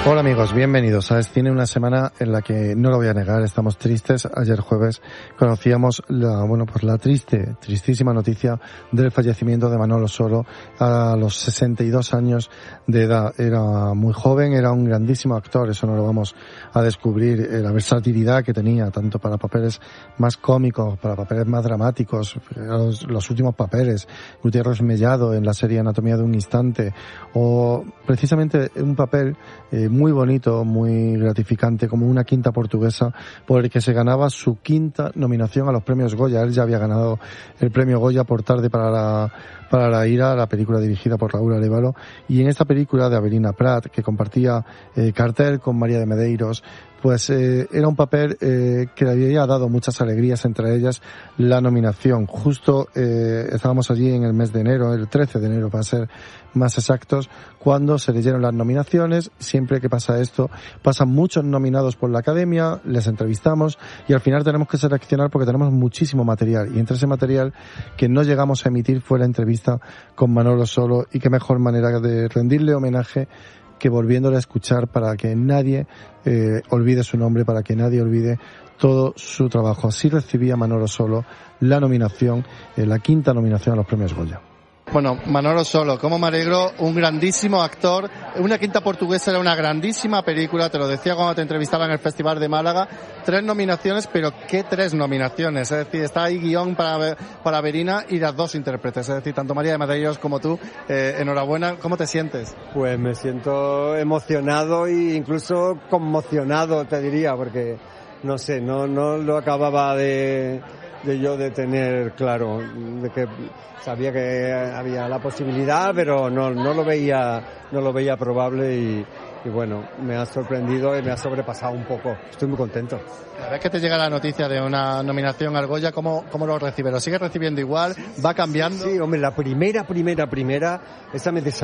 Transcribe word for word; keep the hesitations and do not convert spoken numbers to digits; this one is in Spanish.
Hola amigos, bienvenidos a Cine, una semana en la que, no lo voy a negar, estamos tristes. Ayer jueves conocíamos la, bueno, pues la triste, tristísima noticia del fallecimiento de Manolo Solo a los sesenta y dos años de edad. Era muy joven, era un grandísimo actor, eso no lo vamos a descubrir, eh, la versatilidad que tenía, tanto para papeles más cómicos, para papeles más dramáticos, los, los últimos papeles, Gutiérrez Mellado en la serie Anatomía de un Instante, o precisamente un papel eh, muy bonito, muy gratificante, como Una quinta portuguesa, por el que se ganaba su quinta nominación a los premios Goya. Él ya había ganado el premio Goya por Tarde para la para la ira, la película dirigida por Raúl Arévalo, y en esta película de Avelina Prat, que compartía eh, cartel con María de Medeiros, pues eh, era un papel eh, que le había dado muchas alegrías, entre ellas la nominación. Justo eh, estábamos allí en el mes de enero, el trece de enero para ser más exactos, cuando se leyeron las nominaciones. Siempre que pasa esto, pasan muchos nominados por la Academia, les entrevistamos y al final tenemos que seleccionar porque tenemos muchísimo material, y entre ese material que no llegamos a emitir fue la entrevista con Manolo Solo, y qué mejor manera de rendirle homenaje que volviéndole a escuchar, para que nadie eh, olvide su nombre, para que nadie olvide todo su trabajo. Así recibía Manolo Solo la nominación, eh, la quinta nominación a los premios Goya. Bueno, Manolo Solo, cómo me alegro, un grandísimo actor. Una quinta portuguesa era una grandísima película, te lo decía cuando te entrevistaba en el Festival de Málaga. Tres nominaciones, pero ¿qué tres nominaciones? Es decir, está ahí guión para, para Avelina y las dos intérpretes, es decir, tanto María de Medeiros como tú. Eh, enhorabuena, ¿cómo te sientes? Pues me siento emocionado e incluso conmocionado, te diría, porque no sé, no, no lo acababa de... de yo de tener claro, de que sabía que había la posibilidad, pero no no lo veía no lo veía probable, y, y bueno, me ha sorprendido y me ha sobrepasado un poco. Estoy muy contento. Cada vez que te llega la noticia de una nominación al Goya, ¿cómo, cómo lo recibes? ¿Lo sigues recibiendo igual? ¿Va cambiando? Sí, hombre, la primera, primera, primera, esa me